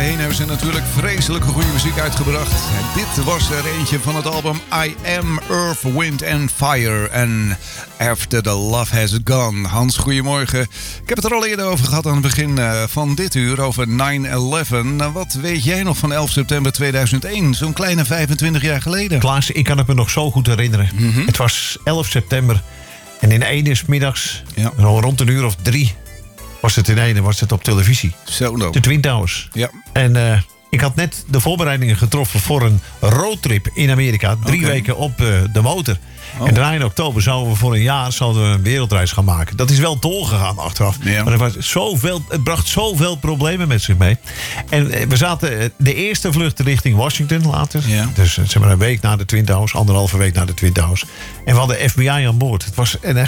heen hebben ze natuurlijk vreselijke goede muziek uitgebracht. Dit was er eentje van het album I Am Earth, Wind and Fire en After the Love Has Gone. Hans, goedemorgen. Ik heb het er al eerder over gehad aan het begin van dit uur, over 9/11. Wat weet jij nog van 11 september 2001? Zo'n kleine 25 jaar geleden. Klaas, ik kan het me nog zo goed herinneren. Mm-hmm. Het was 11 september en in 1 uur 's middags, rond een uur of 3... was het op televisie. Zo no. De Twin Towers. Ja. En ik had net de voorbereidingen getroffen voor een roadtrip in Amerika. 3 weken op de motor. Oh. En daarna in oktober zouden we voor een jaar een wereldreis gaan maken. Dat is wel doorgegaan achteraf. Ja. Maar het bracht zoveel problemen met zich mee. En we zaten de eerste vlucht richting Washington later. Ja. Dus zeg maar een week na de Twin Towers. 1,5 week na de Twin Towers. En we hadden FBI aan boord. Het was een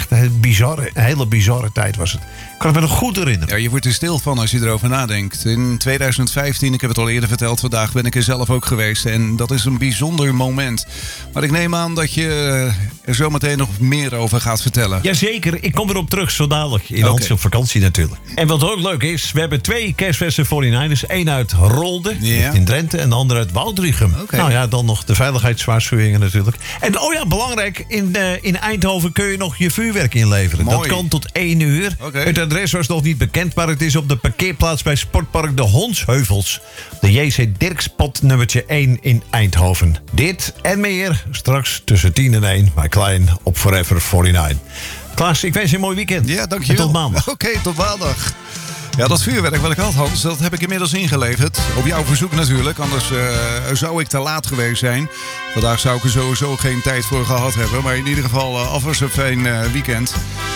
hele bizarre tijd was het. Ik kan het me nog goed herinneren. Ja, je wordt er stil van als je erover nadenkt. In 2015, ik heb het al eerder verteld, vandaag ben ik er zelf ook geweest. En dat is een bijzonder moment. Maar ik neem aan dat je er zometeen nog meer over gaat vertellen. Jazeker, ik kom erop terug zo dadelijk. In Hans op vakantie natuurlijk. En wat ook leuk is, we hebben 2 kerstverse 49ers. Eén uit Rolde, in Drenthe, en de andere uit Woudrichem. Okay. Nou ja, dan nog de veiligheidswaarschuwingen natuurlijk. En belangrijk, in Eindhoven kun je nog je vuurwerk inleveren. Mooi. Dat kan tot 1 uur. Okay. Het adres was nog niet bekend, maar het is op de parkeerplaats bij Sportpark de Hondsheuvels. De JC Dirkspot nummertje 1 in Eindhoven. Dit en meer straks tussen 10 en 1 bij Klein op Forever 49. Klaas, ik wens je een mooi weekend. Ja, dankjewel. En tot maandag. Oké, tot maandag. Ja, dat vuurwerk wat ik had, Hans, dat heb ik inmiddels ingeleverd. Op jouw verzoek natuurlijk, anders zou ik te laat geweest zijn. Vandaag zou ik er sowieso geen tijd voor gehad hebben. Maar in ieder geval alvast een fijn weekend.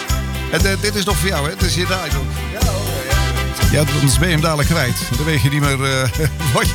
En dit is nog voor jou, hè? Het is je draait ook. Ja, anders ben je hem dadelijk kwijt. Dan weet je niet meer wat je